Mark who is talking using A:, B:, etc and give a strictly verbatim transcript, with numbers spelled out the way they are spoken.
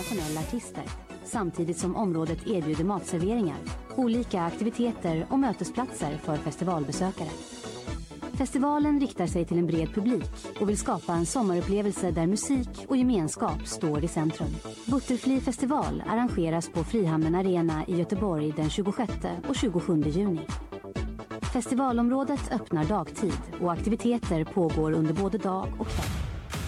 A: internationella artister, samtidigt som området erbjuder matserveringar, olika aktiviteter och mötesplatser för festivalbesökare. Festivalen riktar sig till en bred publik och vill skapa en sommarupplevelse där musik och gemenskap står i centrum. Butterfly festival arrangeras på Frihamnen Arena i Göteborg den tjugosjätte och tjugosjunde juni. Festivalområdet öppnar dagtid och aktiviteter pågår under både dag och kväll.